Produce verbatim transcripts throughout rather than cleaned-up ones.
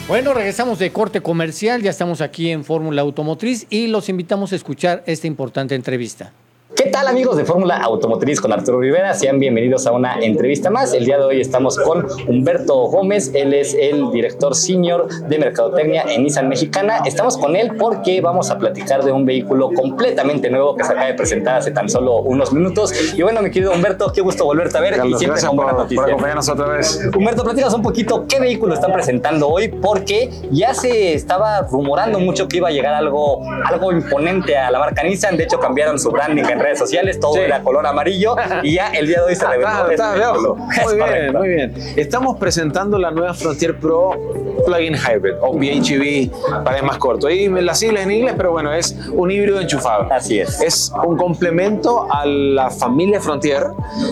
Bueno, regresamos de corte comercial, ya estamos aquí en Fórmula Automotriz y los invitamos a escuchar esta importante entrevista. ¿Qué tal, amigos de Fórmula Automotriz con Arturo Rivera? Sean bienvenidos a una entrevista más. El día de hoy estamos con Humberto Gómez. Él es el director senior de Mercadotecnia en Nissan Mexicana. Estamos con él porque vamos a platicar de un vehículo completamente nuevo que se acaba de presentar hace tan solo unos minutos. Y bueno, mi querido Humberto, qué gusto volverte a ver. Carlos, y siempre gracias con buenas por, noticias. por acompañarnos otra vez. Humberto, platícanos un poquito qué vehículo están presentando hoy, porque ya se estaba rumorando mucho que iba a llegar algo, algo imponente a la marca Nissan. De hecho, cambiaron su branding en redes sociales, todo sí. Era color amarillo y ya el día de hoy se reveló. Ah, está, está, muy bien, correcto. Muy bien. Estamos presentando la nueva Frontier Pro Plug-in Hybrid o P H E V para el más corto. Y las siglas en inglés, pero bueno, es un híbrido enchufable. Así es. Es un complemento a la familia Frontier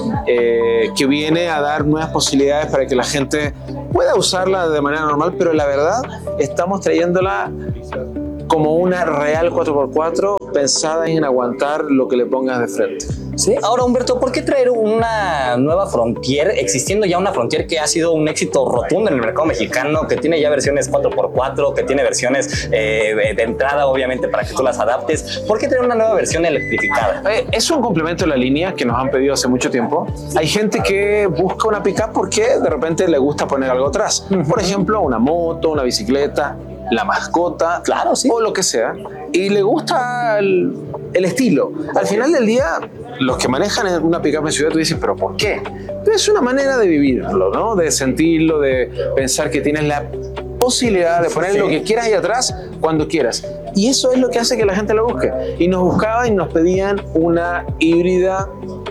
eh, que viene a dar nuevas posibilidades para que la gente pueda usarla de manera normal, pero la verdad estamos trayéndola como una real cuatro por cuatro pensada en aguantar lo que le pongas de frente. Sí. Ahora, Humberto, ¿por qué traer una nueva Frontier, existiendo ya una Frontier que ha sido un éxito rotundo en el mercado mexicano, que tiene ya versiones cuatro por cuatro, que tiene versiones eh, de entrada, obviamente, para que tú las adaptes? ¿Por qué traer una nueva versión electrificada? Eh, es un complemento de la línea que nos han pedido hace mucho tiempo. Hay gente que busca una pickup porque de repente le gusta poner algo atrás. Uh-huh. Por ejemplo, una moto, una bicicleta, la mascota, claro, sí. O lo que sea, y le gusta el, el estilo. Al final del día, los que manejan una pick-up en ciudad, tú dices, ¿pero por qué? Pero es una manera de vivirlo, ¿no? De sentirlo, de pensar que tienes la posibilidad de poner sí. Lo que quieras ahí atrás cuando quieras. Y eso es lo que hace que la gente lo busque. Y nos buscaban y nos pedían una híbrida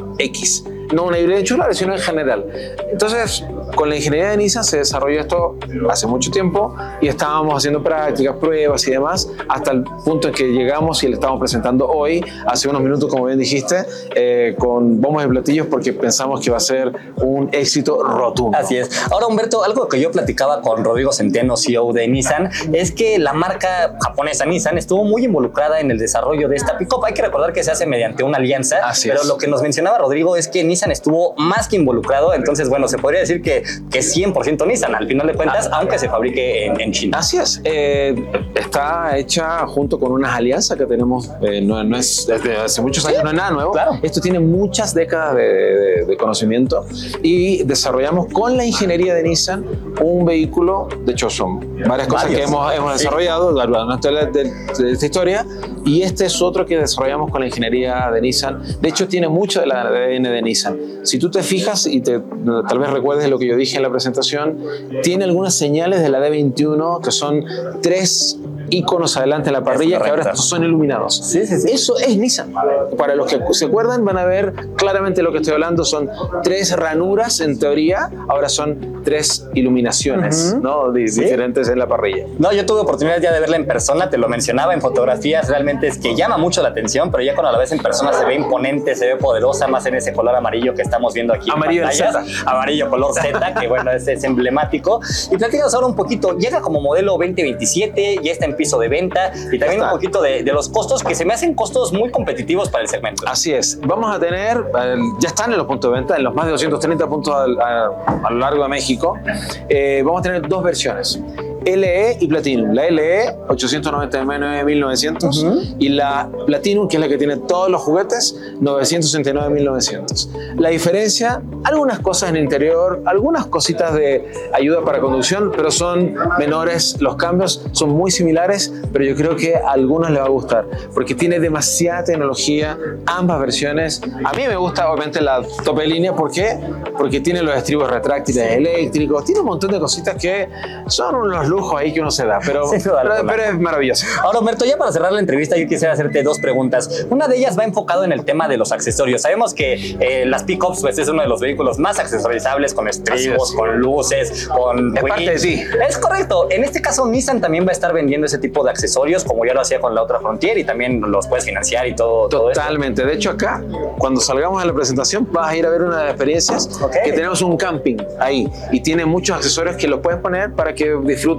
X. No una híbrida enchufable, sino en general. Entonces, con la ingeniería de Nissan se desarrolló esto hace mucho tiempo y estábamos haciendo prácticas, pruebas y demás, hasta el punto en que llegamos y le estamos presentando hoy, hace unos minutos, como bien dijiste, eh, con bombos y platillos, porque pensamos que va a ser un éxito rotundo. Así es. Ahora, Humberto, algo que yo platicaba con Rodrigo Centeno, C E O de Nissan, es que la marca japonesa Nissan estuvo muy involucrada en el desarrollo de esta pick-up. Hay que recordar que se hace mediante una alianza, Así pero es. Lo que nos mencionaba Rodrigo es que Nissan estuvo más que involucrado. Entonces, bueno, se podría decir que que cien por ciento Nissan, al final de cuentas, ah, aunque se fabrique en, en China. Así es. Eh, está hecha junto con unas alianzas que tenemos, eh, no, no es desde hace muchos años, sí, no es nada nuevo. Claro. Esto tiene muchas décadas de, de, de conocimiento y desarrollamos con la ingeniería de Nissan un vehículo, de hecho son varias cosas Varios. que hemos, hemos desarrollado sí. a lo largo de, de, de esta historia, y este es otro que desarrollamos con la ingeniería de Nissan. De hecho, tiene mucho del A D N de Nissan. Si tú te fijas y te, tal vez recuerdes lo que yo dije en la presentación, tiene algunas señales de la D veintiuno que son tres iconos adelante en la parrilla que ahora son iluminados. Sí, sí, sí. Eso es Nissan. Para los que se acuerdan van a ver claramente lo que estoy hablando. Son tres ranuras en teoría, ahora son tres iluminaciones, uh-huh. ¿no? D- ¿Sí? diferentes en la parrilla. No, yo tuve oportunidad ya de verla en persona, te lo mencionaba en fotografías, realmente es que llama mucho la atención, pero ya cuando la ves en persona se ve imponente, se ve poderosa, más en ese color amarillo que estamos viendo aquí amarillo en pantallas. Z. Amarillo color Z, que bueno, es, es emblemático. Y platícanos ahora un poquito, llega como modelo veinte veintisiete, ya está en piso de venta, y también un poquito de, de los costos, que se me hacen costos muy competitivos para el segmento. Así es. Vamos a tener, eh, ya están en los puntos de venta, en los más de doscientos treinta puntos a, a, a lo largo de México. Eh, vamos a tener dos versiones. L E y Platinum. La L E, ochocientos noventa y nueve mil novecientos, uh-huh. y la Platinum, que es la que tiene todos los juguetes, novecientos sesenta y nueve mil novecientos. La diferencia, algunas cosas en el interior, algunas cositas de ayuda para conducción, pero son menores. Los cambios son muy similares, pero yo creo que a algunos les va a gustar, porque tiene demasiada tecnología, ambas versiones. A mí me gusta, obviamente, la tope de línea. ¿Por qué? Porque tiene los estribos retráctiles eléctricos, tiene un montón de cositas que son unos lujo ahí que uno se da, pero, sí, pero, pero es maravilloso. Ahora, Humberto, ya para cerrar la entrevista, yo quisiera hacerte dos preguntas. Una de ellas va enfocado en el tema de los accesorios. Sabemos que eh, las pickups, pues, es uno de los vehículos más accesorizables, con estribos, con luces, con... Es parte de ti. Es correcto. En este caso, Nissan también va a estar vendiendo ese tipo de accesorios, como ya lo hacía con la otra Frontier, y también los puedes financiar y todo. Totalmente. Todo de hecho, acá, cuando salgamos a la presentación, vas a ir a ver una de las experiencias, okay, que tenemos un camping ahí, y tiene muchos accesorios que los puedes poner para que disfrutes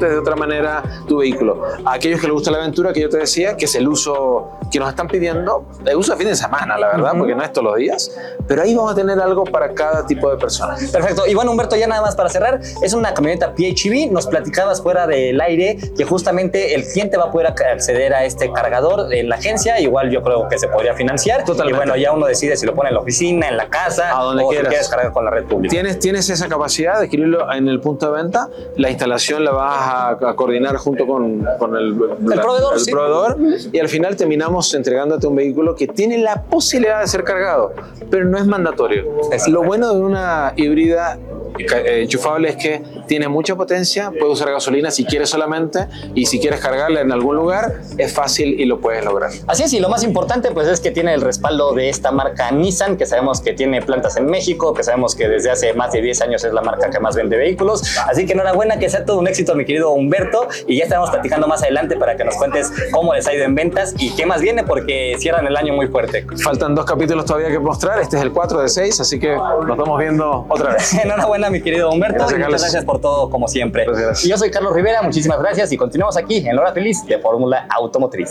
disfrutes de otra manera tu vehículo. A aquellos que les gusta la aventura, que yo te decía, que es el uso que nos están pidiendo, el uso de fin de semana, la verdad, uh-huh. porque no es todos los días, pero ahí vamos a tener algo para cada tipo de persona. Perfecto. Y bueno, Humberto, ya nada más para cerrar, es una camioneta P H E V. Nos platicabas fuera del aire que justamente el cliente va a poder acceder a este cargador en la agencia. Igual yo creo que se podría financiar. Totalmente. Y bueno, ya uno decide si lo pone en la oficina, en la casa, a donde o quieras. si quieres cargar con la red pública. Tienes, tienes esa capacidad de adquirirlo en el punto de venta. La instalación la vas a, a coordinar junto con, con el, el la, proveedor. El sí. proveedor y al final terminamos entregándote un vehículo que tiene la posibilidad de ser cargado, pero no es mandatorio. Es lo bueno de una híbrida enchufable es que tiene mucha potencia, puede usar gasolina si quieres solamente, y si quieres cargarla en algún lugar es fácil y lo puedes lograr. Así es, y lo más importante pues es que tiene el respaldo de esta marca Nissan, que sabemos que tiene plantas en México, que sabemos que desde hace más de diez años es la marca que más vende vehículos, así que enhorabuena, que sea todo un éxito, mi querido Humberto, y ya estaremos platicando más adelante para que nos cuentes cómo les ha ido en ventas y qué más viene, porque cierran el año muy fuerte. Faltan dos capítulos todavía que mostrar, este es el cuatro de seis, así que nos estamos viendo otra vez. Enhorabuena, mi querido Humberto, gracias, y muchas gracias por todo, como siempre. Gracias. Y yo soy Carlos Rivera, muchísimas gracias y continuamos aquí en La Hora Feliz de Fórmula Automotriz.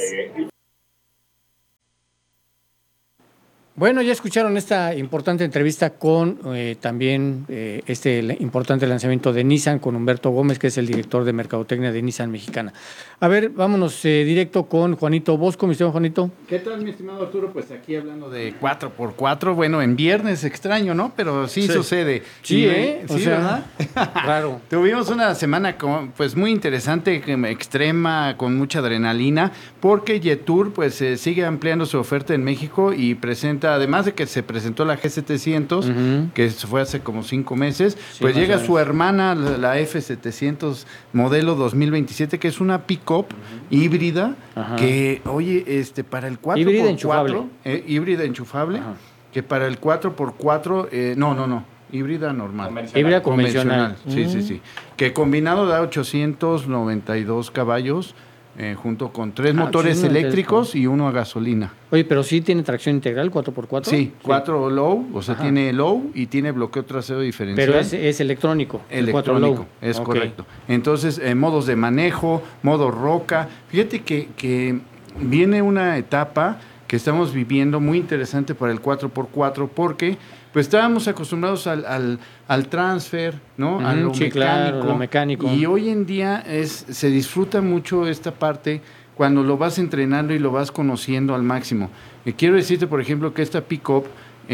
Bueno, ya escucharon esta importante entrevista con eh, también eh, este importante lanzamiento de Nissan con Humberto Gómez, que es el director de Mercadotecnia de Nissan Mexicana. A ver, vámonos eh, directo con Juanito Bosco, mi estimado Juanito. ¿Qué tal, mi estimado Arturo? Pues aquí hablando de cuatro por cuatro, bueno, en viernes extraño, ¿no? Pero sí, sí. sucede. Sí, y, ¿eh? Sí, o sea, ¿verdad? Claro. Tuvimos una semana con, pues muy interesante, extrema, con mucha adrenalina, porque Jetour pues eh, sigue ampliando su oferta en México y presenta, además de que se presentó la G setecientos, uh-huh. que fue hace como cinco meses, sí, pues llega su hermana, la F setecientos modelo dos mil veintisiete, que es una pick-up uh-huh. híbrida, uh-huh. que, oye, este para el cuatro por cuatro... Híbrida enchufable. Eh, híbrida enchufable, uh-huh. que para el cuatro por cuatro, eh, no, no, no, híbrida normal. Convencional. Híbrida convencional. convencional. Sí, uh-huh. sí, sí. Que combinado da ochocientos noventa y dos caballos, Eh, junto con tres ah, motores sí, eléctricos y uno a gasolina. Oye, pero sí tiene tracción integral, cuatro por cuatro. Sí, cuatro sí. low, o sea, Ajá. tiene low y tiene bloqueo trasero diferencial. Pero es, es electrónico. Electrónico, es okay. correcto. Entonces, eh, modos de manejo, modo roca. Fíjate que, que viene una etapa que estamos viviendo muy interesante para el cuatro por cuatro porque pues estábamos acostumbrados al, al, al transfer, ¿no? Uh-huh, a lo sí, mecánico, claro, lo mecánico. Y hoy en día es, se disfruta mucho esta parte cuando lo vas entrenando y lo vas conociendo al máximo. Eh, quiero decirte, por ejemplo, que esta pick-up,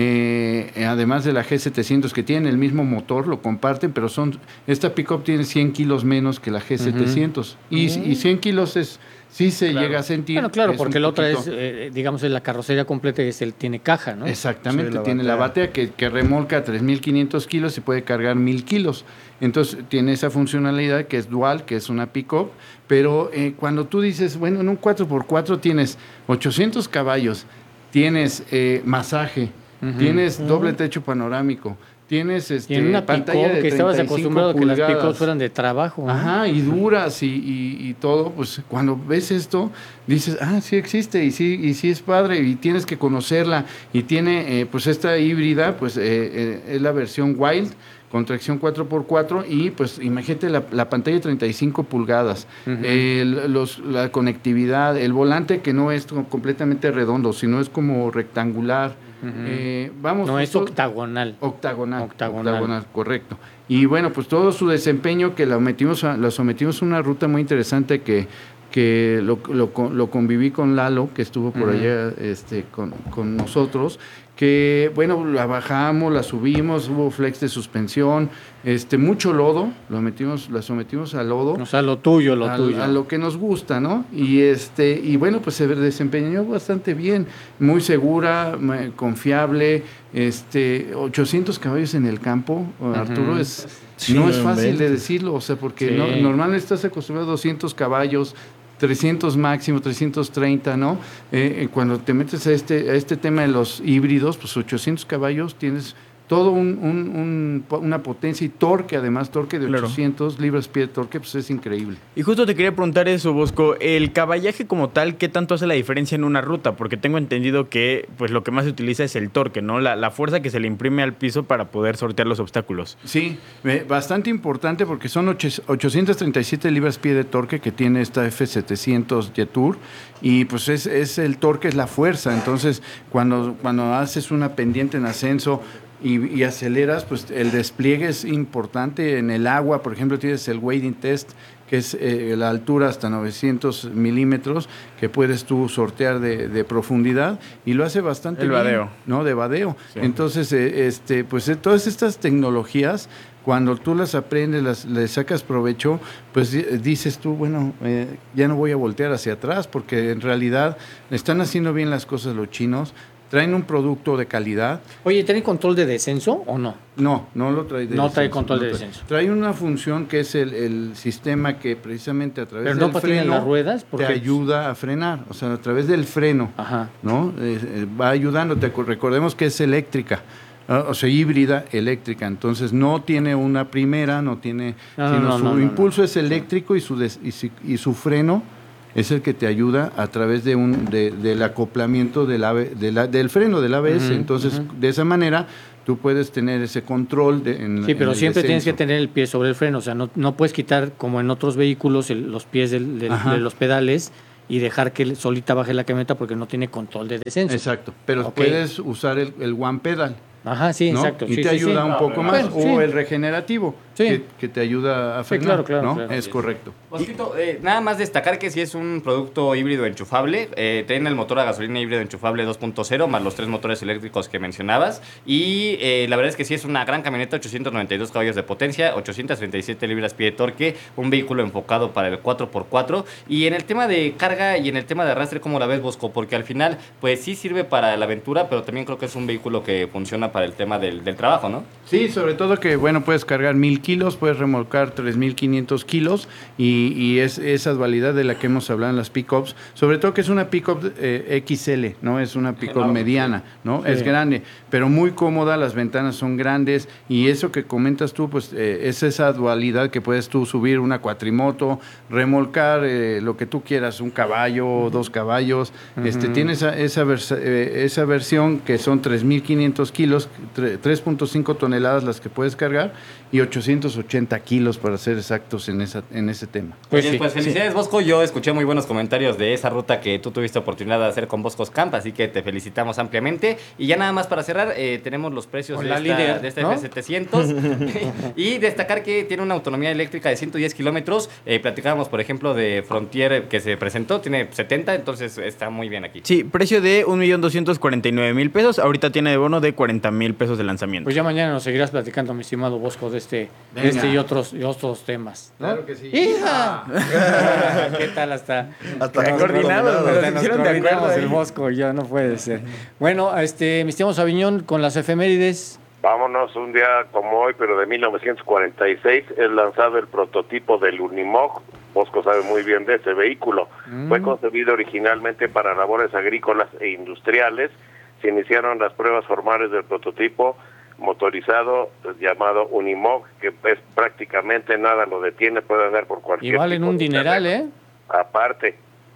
eh, además de la G setecientos, que tiene el mismo motor, lo comparten, pero son esta pick-up tiene cien kilos menos que la G setecientos. Uh-huh. Y, uh-huh. y cien kilos es... Sí se claro. llega a sentir. Bueno, claro, porque la otra es, eh, digamos, es la carrocería completa y es el, tiene caja, ¿no? Exactamente, sí, la tiene batea. la batea que, que remolca tres mil quinientos kilos y puede cargar mil kilos. Entonces, tiene esa funcionalidad que es dual, que es una pick-up, pero eh, cuando tú dices, bueno, en un cuatro por cuatro tienes ochocientos caballos, tienes eh, masaje, uh-huh. tienes uh-huh. doble techo panorámico, tienes este, y en una pantalla de que estabas acostumbrado pulgadas. Que las pick-ups fueran de trabajo, ¿no? Ajá, y duras y, y, y todo, pues cuando ves esto dices, ah, sí existe y sí y sí es padre y tienes que conocerla y tiene, eh, pues esta híbrida, pues eh, eh, es la versión Wild con tracción cuatro por cuatro y pues imagínate la, la pantalla de treinta y cinco pulgadas, uh-huh. el, los, la conectividad, el volante que no es completamente redondo, sino es como rectangular. Uh-huh. Eh, vamos, no, es octagonal. octagonal. Octagonal. Octagonal, correcto. Y bueno, pues todo su desempeño que lo metimos a, lo sometimos a una ruta muy interesante que, que lo, lo, lo conviví con Lalo, que estuvo por uh-huh. allá este, con, con nosotros, que bueno, la bajamos, la subimos, hubo flex de suspensión, este mucho lodo, lo metimos, la sometimos a lodo. O sea, lo tuyo, lo a, tuyo. A lo que nos gusta, ¿no? Y este, y bueno, pues se desempeñó bastante bien, muy segura, confiable, este, ochocientos caballos en el campo, uh-huh. Arturo, es sí, no es fácil de decirlo, o sea, porque sí. no, normalmente estás acostumbrado a doscientos caballos, trescientos máximo, trescientos treinta, ¿no? Eh, cuando te metes a este, a este tema de los híbridos, pues ochocientos caballos tienes todo un, un, un, una potencia y torque, además torque de Claro. ochocientos libras-pie de torque, pues es increíble. Y justo te quería preguntar eso, Bosco, el caballaje como tal, ¿qué tanto hace la diferencia en una ruta? Porque tengo entendido que pues lo que más se utiliza es el torque, ¿no? La, la fuerza que se le imprime al piso para poder sortear los obstáculos. Sí, eh, bastante importante porque son ocho- ochocientas treinta y siete libras-pie de torque que tiene esta F setecientos Jetour, y pues es, es el torque, es la fuerza. Entonces, cuando, cuando haces una pendiente en ascenso y, y aceleras, pues el despliegue es importante. En el agua, por ejemplo, tienes el wading test, que es eh, la altura hasta novecientos milímetros, que puedes tú sortear de, de profundidad, y lo hace bastante El bien, vadeo. ¿no? De vadeo. Sí. Entonces, eh, este, pues eh, todas estas tecnologías, cuando tú las aprendes, las, le sacas provecho, pues di- dices tú, bueno, eh, ya no voy a voltear hacia atrás, porque en realidad están haciendo bien las cosas los chinos, traen un producto de calidad. Oye, ¿tiene control de descenso o no? No, no lo trae de No trae descenso, control de trae. descenso. Trae una función que es el, el sistema que precisamente a través Pero del no patina en freno las ruedas, te porque- ayuda a frenar, o sea, a través del freno, Ajá. ¿no? Eh, eh, va ayudándote. Recordemos que es eléctrica, ¿no? O sea, híbrida eléctrica, entonces no tiene una primera, no tiene, No, no, sino no, su no, no, impulso no. es eléctrico y su des- y, si- y su freno es el que te ayuda a través de un de, del acoplamiento del, A B de la- del freno del A B S. Ujú, Entonces, ujú. de esa manera tú puedes tener ese control de, en, Sí, en pero el siempre tienes que descenso. tener el pie sobre el freno, o sea, no, no puedes quitar, como en otros vehículos, el- los pies del- del- Ajá. de los pedales y dejar que solita baje la camioneta porque no tiene control de descenso. Exacto, pero Ok. puedes usar el, el one pedal, Ajá, sí, ¿no? exacto. Y sí, te sí, ayuda sí. un poco más. Bueno, sí. O el regenerativo, Sí. que, que te ayuda a Sí, frenar, claro, claro, ¿no? claro. Es correcto. Bosquito, eh, nada más destacar que si es un producto híbrido enchufable, eh, tiene el motor a gasolina híbrido enchufable dos punto cero más los tres motores eléctricos que mencionabas, y eh, la verdad es que sí es una gran camioneta, ochocientos noventa y dos caballos de potencia, ochocientas treinta y siete libras-pie de torque, un vehículo enfocado para el cuatro por cuatro, y en el tema de carga y en el tema de arrastre, ¿cómo la ves, Bosco? Porque al final, pues sí sirve para la aventura, pero también creo que es un vehículo que funciona para el tema del, del trabajo, ¿no? Sí, sobre todo que, bueno, puedes cargar mil kilos, puedes remolcar tres mil quinientos kilos, y, y es esa dualidad de la que hemos hablado en las pick-ups, sobre todo que es una pick-up eh, X L, ¿no? Es una pick-up Enorme, mediana, ¿no? Sí. Es grande, pero muy cómoda, las ventanas son grandes, y eso que comentas tú, pues eh, es esa dualidad que puedes tú subir una cuatrimoto, remolcar eh, lo que tú quieras, un caballo, dos caballos, este, tiene esa, esa, versa- eh, esa versión que son tres mil quinientos kilos, tre- tres punto cinco toneladas las que puedes cargar, y ochocientos ochenta kilos para ser exactos en, esa, en ese tema. Pues Oye, sí, pues felicidades, Bosco. Yo escuché muy buenos comentarios de esa ruta que tú tuviste oportunidad de hacer con Boscos Camp, así que te felicitamos ampliamente. Y ya nada más para cerrar, eh, tenemos los precios Con de la esta, líder, de esta ¿no? F setecientos y destacar que tiene una autonomía eléctrica de ciento diez kilómetros. Eh, platicábamos, por ejemplo, de Frontier que se presentó, tiene setenta, entonces está muy bien aquí. Sí, precio de un millón doscientos cuarenta y nueve mil pesos. Ahorita tiene de bono de cuarenta mil pesos de lanzamiento. Pues ya mañana nos seguirás platicando, mi estimado Bosco, de este, de Venga. este y otros, y otros temas. ¿no? Claro que sí. ¡Hija! ¿Qué tal hasta? Hasta nos coordinados, coordinamos, nos hasta nos hicieron de acuerdo coordinamos ahí. el Bosco, ya no puede ser. Bueno, este, mi estimado Sabiñón, con las efemérides. Vámonos, un día como hoy, pero de mil novecientos cuarenta y seis, es lanzado el prototipo del Unimog. Bosco sabe muy bien de ese vehículo. Mm. Fue concebido originalmente para labores agrícolas e industriales. Se iniciaron las pruebas formales del prototipo motorizado eh, llamado Unimog, que es prácticamente nada lo detiene, puede andar por cualquier Y valen tipo un de dineral, terreno. ¿eh? Aparte.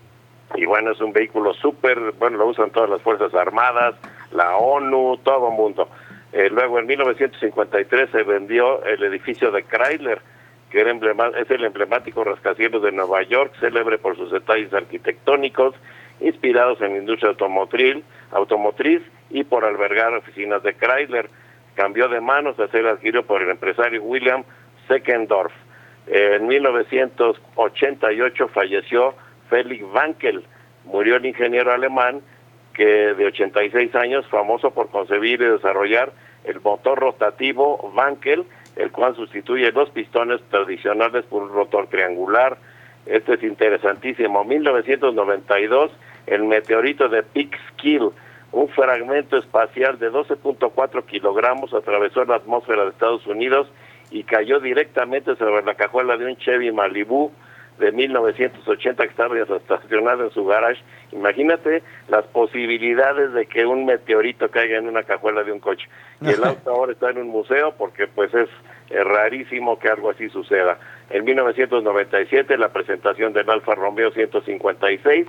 Y bueno, es un vehículo súper, bueno, lo usan todas las Fuerzas Armadas, la ONU, todo el mundo. Eh, luego en mil novecientos cincuenta y tres se vendió el edificio de Chrysler, que era emblema, es el emblemático rascacielos de Nueva York, célebre por sus detalles arquitectónicos, inspirados en la industria automotriz, automotriz y por albergar oficinas de Chrysler. Cambió de manos a ser adquirido por el empresario William Seckendorf. Eh, en mil novecientos ochenta y ocho falleció Felix Wankel, murió el ingeniero alemán que de ochenta y seis años, famoso por concebir y desarrollar el motor rotativo Wankel, el cual sustituye los pistones tradicionales por un rotor triangular. Este es interesantísimo. mil novecientos noventa y dos, el meteorito de Peekskill, un fragmento espacial de doce punto cuatro kilogramos, atravesó la atmósfera de Estados Unidos y cayó directamente sobre la cajuela de un Chevy Malibu. de mil novecientos ochenta que estaba estacionado en su garage. Imagínate las posibilidades de que un meteorito caiga en una cajuela de un coche. Y el auto ahora está en un museo porque pues es, es rarísimo que algo así suceda. En mil novecientos noventa y siete la presentación del Alfa Romeo ciento cincuenta y seis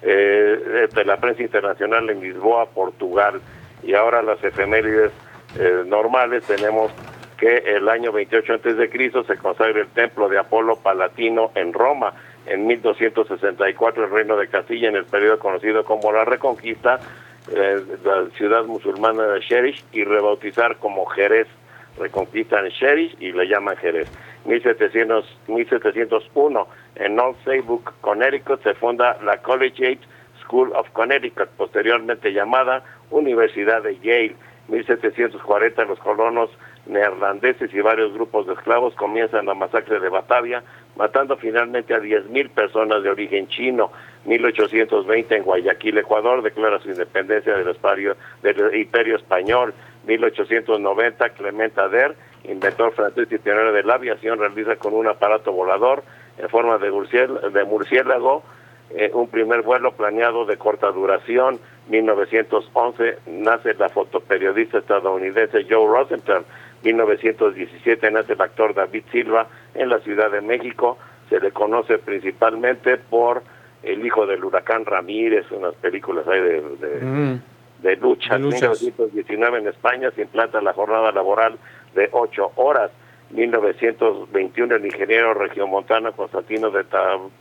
eh, de la prensa internacional en Lisboa, Portugal. Y ahora las efemérides eh, normales tenemos que el año veintiocho antes de Cristo se consagra el templo de Apolo Palatino en Roma. En mil doscientos sesenta y cuatro el reino de Castilla, en el periodo conocido como la Reconquista, eh, la ciudad musulmana de Xerish, y rebautizar como Jerez. Reconquistan Xerish y le llaman Jerez. mil setecientos, mil setecientos uno en North Saybrook, Connecticut, se funda la Collegiate School of Connecticut, posteriormente llamada Universidad de Yale. mil setecientos cuarenta los colonos neerlandeses y varios grupos de esclavos comienzan la masacre de Batavia, matando finalmente a diez mil personas de origen chino. mil ochocientos veinte en Guayaquil, Ecuador, declara su independencia del, espacio, del Imperio Español. mil ochocientos noventa Clement Ader, inventor francés y pionero de la aviación, realiza con un aparato volador en forma de, murciélago, de murciélago eh, un primer vuelo planeado de corta duración. mil novecientos once nace la fotoperiodista estadounidense Joe Rosenthal. mil novecientos diecisiete nace el actor David Silva en la Ciudad de México. Se le conoce principalmente por El hijo del huracán Ramírez, unas películas ahí de, de, mm. de lucha. En mil novecientos diecinueve en España se implanta la jornada laboral de ocho horas. mil novecientos veintiuno el ingeniero regiomontano Constantino de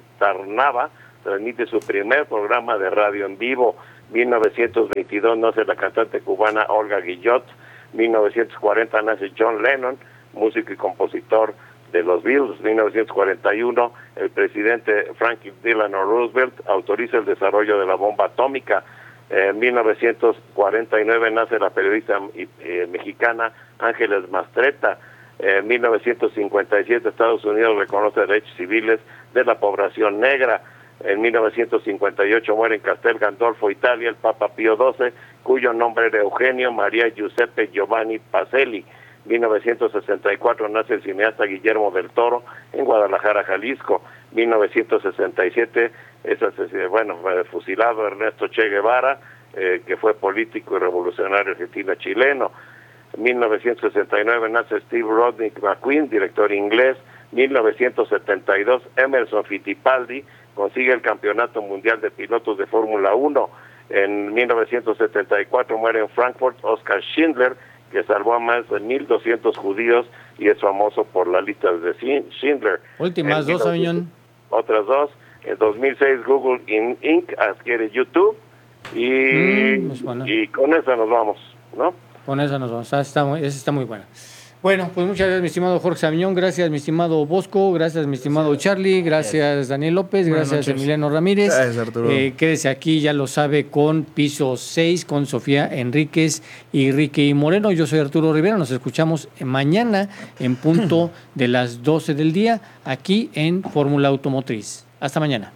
Tarnava transmite su primer programa de radio en vivo. mil novecientos veintidós nace la cantante cubana Olga Guillot. mil novecientos cuarenta nace John Lennon, músico y compositor de los Beatles. mil novecientos cuarenta y uno el presidente Franklin Delano Roosevelt autoriza el desarrollo de la bomba atómica. En mil novecientos cuarenta y nueve nace la periodista eh, mexicana Ángeles Mastretta. En mil novecientos cincuenta y siete Estados Unidos reconoce derechos civiles de la población negra. En mil novecientos cincuenta y ocho muere en Castel Gandolfo, Italia, el Papa Pío doce, cuyo nombre era Eugenio María Giuseppe Giovanni Pacelli. mil novecientos sesenta y cuatro nace el cineasta Guillermo del Toro en Guadalajara, Jalisco. mil novecientos sesenta y siete es bueno, fusilado Ernesto Che Guevara, eh, que fue político y revolucionario argentino-chileno. mil novecientos sesenta y nueve nace Steve Rodney McQueen, director inglés. mil novecientos setenta y dos Emerson Fittipaldi consigue el campeonato mundial de pilotos de Fórmula uno. En mil novecientos setenta y cuatro muere en Frankfurt Oskar Schindler, que salvó a más de mil doscientos judíos y es famoso por la lista de Schindler. Últimas dos, Aviñón. Otras dos. En dos mil seis Google Incorporated adquiere YouTube y, mm, pues bueno. y con eso nos vamos, ¿no? Con eso nos vamos. Ah, está muy, esa está muy buena. Bueno, pues muchas gracias, mi estimado Jorge Aviñón, gracias, mi estimado Bosco, gracias, mi estimado Charlie, gracias, Daniel López, Buenas gracias, noches. Emiliano Ramírez. Gracias, Arturo. Eh, quédese aquí, ya lo sabe, con Piso seis, con Sofía Enríquez y Ricky Moreno. Yo soy Arturo Rivera, nos escuchamos mañana en punto de las doce del día, aquí en Fórmula Automotriz. Hasta mañana.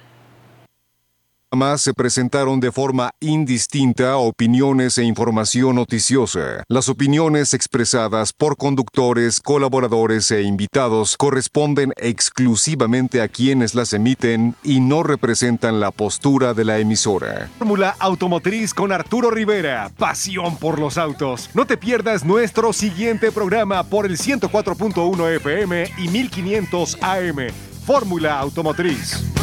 Más se presentaron de forma indistinta opiniones e información noticiosa. Las opiniones expresadas por conductores, colaboradores e invitados corresponden exclusivamente a quienes las emiten y no representan la postura de la emisora. Fórmula Automotriz con Arturo Rivera, pasión por los autos. No te pierdas nuestro siguiente programa por el ciento cuatro punto uno F M y mil quinientos A M. Fórmula Automotriz.